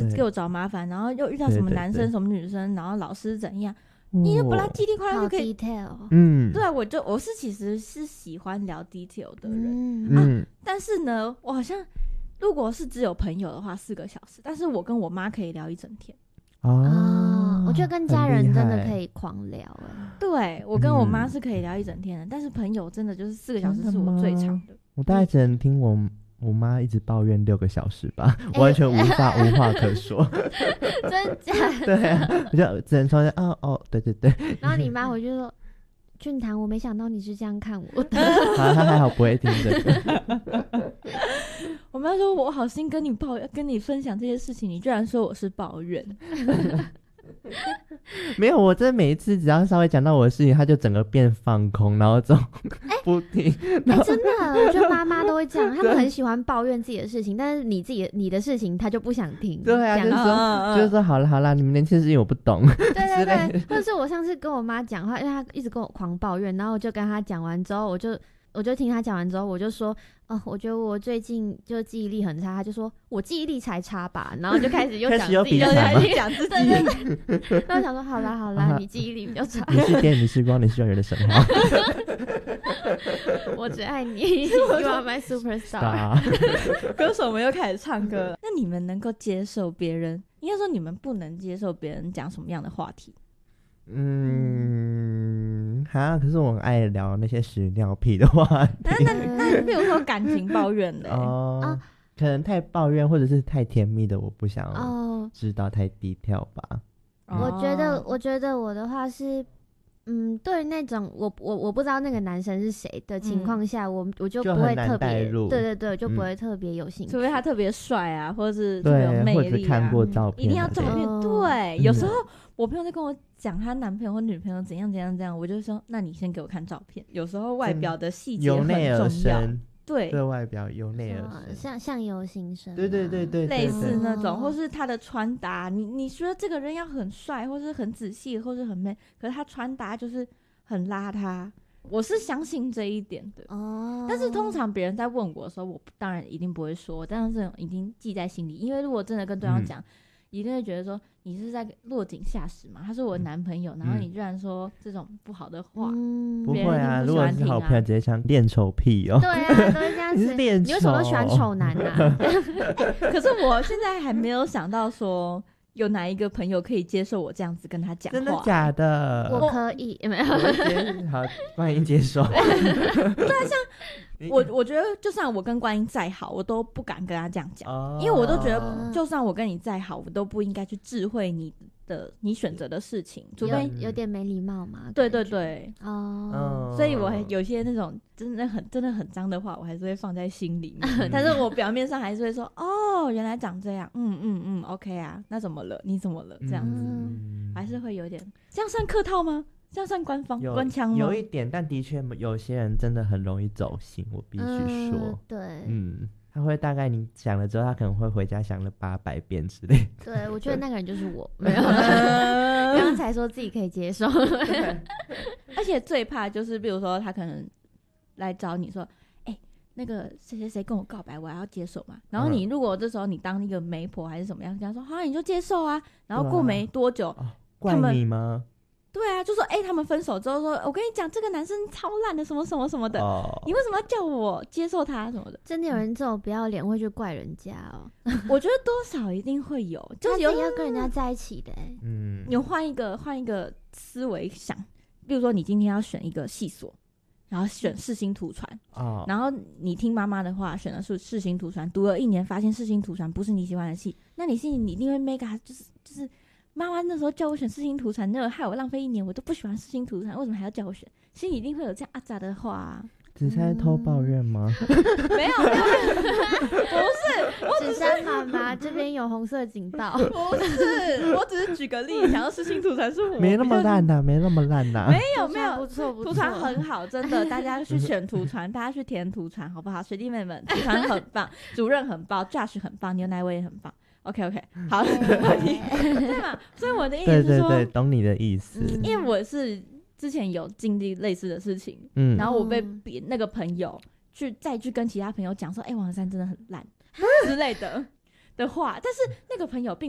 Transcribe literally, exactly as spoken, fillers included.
直给我找麻烦，然后又遇到什么男生对对对什么女生，然后老师怎样，你就不拉叽里呱啦好就可以。 detail。 嗯， 对啊，我就我是其实是喜欢聊 detail 的人， 嗯嗯， 但是呢，我好像如果是只有朋友的话四个小时，但是我跟我妈可以聊一整天。 哦，我觉得跟家人真的可以。 以狂聊哎。 对，我跟我妈嗯是可以聊一整天的，但是朋友真的就是四个小时真的是我最吗长的。 我大概只能听我我妈一直抱怨六个小时吧， 哎完全无法无话可说。 真假的？ 对啊，我就只能说哦哦，对对对， 然后你妈回去说：“俊堂，我没想到你是这样看我的。 好，他还好不会听这个。 我妈说我好心跟你抱跟你分享这些事情，你居然说我是抱怨。 没有，我真的每一次只要稍微讲到我的事情，他就整个变放空，然后就不听。” 哎、真的，我觉得妈妈都会这样，他们很喜欢抱怨自己的事情，但是你自己你的事情他就不想听。 对啊， 这样就是说， 嗯就是说好了好了，你们年轻的事情我不懂。 对对之类对，或者是我上次跟我妈讲话，因为她一直跟我狂抱怨，然后我就跟她讲完之后，我就我就听她讲完之后，我就说，哦，我觉得我最近就记忆力很差，她就说我记忆力才差吧，然后就开始又开始又讲自己的比赛吗事情， 讲自己对对对，然后想说好啦好啦，你记忆力比较差， 你是电，你是光，你是永远的神话。 我只爱你，You are my superstar。 啊歌手们又开始唱歌了。那你们能够接受别人，应该说你们不能接受别人讲什么样的话题？ 嗯，哈，可是我很爱聊那些屎尿屁的话那那那，比如说感情抱怨的、欸， 哦、 啊可能太抱怨或者是太甜蜜的，我不想哦， 知道太低调吧。 我觉得哦我觉得我的话是。嗯，对那种我我我不知道那个男生是谁的情况下，我我就就很难不会特别， 带入对对对，就不嗯会特别有兴趣。 除非他特别帅啊，或者是特别有对， 魅或者是力啊， 看过照片、啊， 一定要照片。 哦对， 嗯有时候我朋友在跟我讲她男朋友或女朋友怎样怎样怎样，我就说那你先给我看照片。有时候外表的细节很由内而重要， 生， 对， 对外表由内而啊生。 相相由心生啊， 对对对对， 类似那种， 哦或是他的穿搭，你你说这个人要很帅，或是很仔细，或是很美，可是他穿搭就是很邋遢。我是相信这一点的。 哦。 但是通常别人在问我的时候，我当然一定不会说，但是这种已经记在心里，因为如果真的跟对方讲， 嗯一定会觉得说你是在落井下石嘛，他是我男朋友，然后你居然说这种不好的话， 嗯， 不别人会啊，如果一定不喜欢听啊是好朋友，直接像练丑屁哦。 对啊，都是这样子。 你是练你为什么都喜欢丑丑男啊？ 可是我现在还没有想到说有哪一个朋友可以接受我这样子跟他讲话， 真的假的？ 我可以，没有。 我会接好，欢迎接受。 我我觉得就算我跟观音再好，我都不敢跟他这样讲， 哦因为我都觉得哦就算我跟你再好，我都不应该去智慧你的你选择的事情，除非有有点没礼貌嘛。 对对感觉。 对。 哦， 嗯所以我还有些那种真的很真的很脏的话，我还是会放在心里面，但是我表面上还是会说，哦，原来长这样，嗯嗯嗯，OK 啊，那怎么了？你怎么了？这样子、 嗯还是会有点，这样算客套吗？这样算官方有官腔吗？ 有一点，但的确有些人真的很容易走心，我必须嗯说。 对嗯，他会大概你讲了之后，他可能会回家想了八百遍之类的。 对，我觉得那个人就是我，没有。刚刚才说自己可以接受。 而且最怕就是，比如说他可能来找你说，哎、那个谁谁谁跟我告白，我还要接受嘛？然后你如果这时候你当一个媒婆还是什么样，跟他说好、啊，你就接受啊。然后过没多久， 哦，怪们你吗？ 对啊，就说哎、他们分手之后说，我跟你讲，这个男生超烂的，什么什么什么的， 哦你为什么要叫我接受他什么的？ 真的有人这种不要脸会去怪人家哦， 我觉得多少一定会有，就是有他自己要跟人家在一起的欸。 嗯， 你换一个换一个思维想，比如说你今天要选一个系所，然后选世新图传， 哦， 然后你听妈妈的话，选的是世新图传，读了一年，发现世新图传不是你喜欢的系，那你心里你一定会 make 啊，就是就是妈妈那时候叫我选世新图传，那个害我浪费一年，我都不喜欢世新图传，为什么还要叫我选？心里一定会有这样阿杂的话、啊。 只是在偷抱怨吗？ 没有，没有，不是， 紫珊妈妈这边有红色警告。 不是，我只是举个例，想要世新图传是我没那么比较烂呐，没那么烂呐。 没有没有， 不错不错， 图传很好，真的，大家去选图传，大家去填图传，好不好？学弟妹们，图传很棒，主任很棒 ，Josh 很棒，牛奶味也很棒。OK OK， 好，对嘛？所以我的意思是说， 对对对，懂你的意思。 嗯因为我是之前有经历类似的事情， 嗯， 然后我被嗯别那个朋友去再去跟其他朋友讲说，哎、王山真的很烂之类的的话，但是那个朋友并